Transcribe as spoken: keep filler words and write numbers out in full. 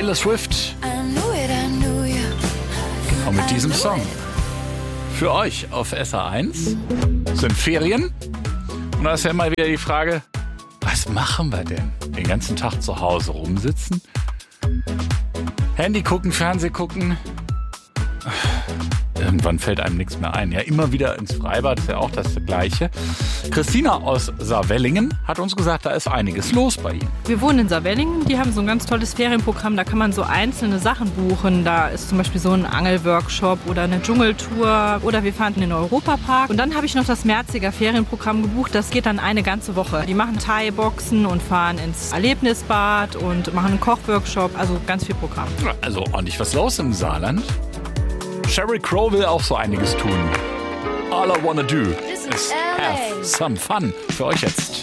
Taylor Swift. Genau mit diesem Song. Für euch auf S A eins sind Ferien. Und da ist ja immer wieder die Frage, was machen wir denn? Den ganzen Tag zu Hause rumsitzen? Handy gucken, Fernseh gucken? Irgendwann fällt einem nichts mehr ein. Ja, immer wieder ins Freibad, ist ja auch das Gleiche. Christina aus Saarwellingen hat uns gesagt, da ist einiges los bei Ihnen. Wir wohnen in Saarwellingen, die haben so ein ganz tolles Ferienprogramm, da kann man so einzelne Sachen buchen. Da ist zum Beispiel so ein Angelworkshop oder eine Dschungeltour oder wir fahren in den Europapark. Und dann habe ich noch das Merziger Ferienprogramm gebucht, das geht dann eine ganze Woche. Die machen Thai-Boxen und fahren ins Erlebnisbad und machen einen Kochworkshop, also ganz viel Programm. Also ordentlich was los im Saarland. Sheryl Crow will auch so einiges tun. All I wanna do is have some fun. Für euch jetzt.